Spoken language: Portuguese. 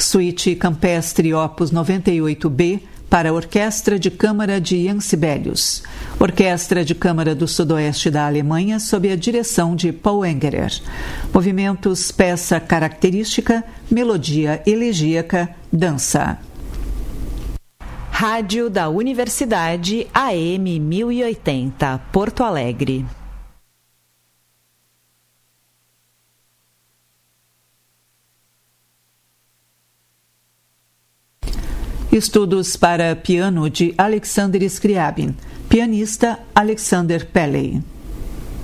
Suíte Campestre Opus 98B para a Orquestra de Câmara de Ian Sibelius. Orquestra de Câmara do Sudoeste da Alemanha sob a direção de Paul Engerer. Movimentos, peça característica, melodia elegíaca, dança. Rádio da Universidade AM 1080, Porto Alegre. Estudos para piano de Alexander Scriabin. Pianista Alexander Pelley.